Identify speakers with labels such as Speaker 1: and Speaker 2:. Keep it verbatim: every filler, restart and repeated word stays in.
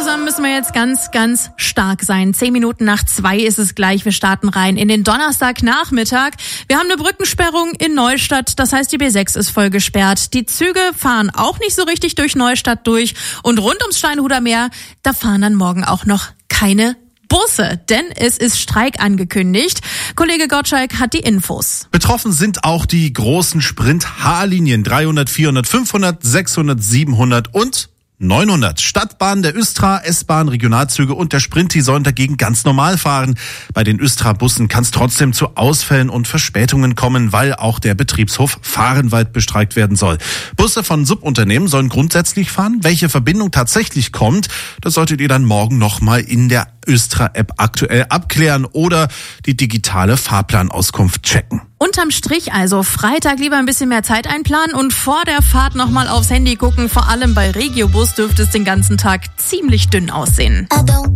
Speaker 1: zusammen müssen wir jetzt ganz, ganz stark sein. Zehn Minuten nach zwei ist es gleich. Wir starten rein in den Donnerstagnachmittag. Wir haben eine Brückensperrung in Neustadt. Das heißt, die B sechs ist voll gesperrt. Die Züge fahren auch nicht so richtig durch Neustadt durch. Und rund ums Steinhuder Meer, da fahren dann morgen auch noch keine Busse, denn es ist Streik angekündigt. Kollege Gottschalk hat die Infos.
Speaker 2: Betroffen sind auch die großen Sprint-H-Linien dreihundert, vierhundert, fünfhundert, sechshundert, siebenhundert und neunhundert. Stadtbahn, der Östra, S-Bahn, Regionalzüge und der Sprint, die sollen dagegen ganz normal fahren. Bei den Östra-Bussen kann es trotzdem zu Ausfällen und Verspätungen kommen, weil auch der Betriebshof Vahrenwald bestreikt werden soll. Busse von Subunternehmen sollen grundsätzlich fahren. Welche Verbindung tatsächlich kommt, das solltet ihr dann morgen nochmal in der Östra-App aktuell abklären oder die digitale Fahrplanauskunft checken.
Speaker 1: Unterm Strich also Freitag lieber ein bisschen mehr Zeit einplanen und vor der Fahrt nochmal aufs Handy gucken. Vor allem bei Regiobus dürfte es den ganzen Tag ziemlich dünn aussehen.
Speaker 3: I don't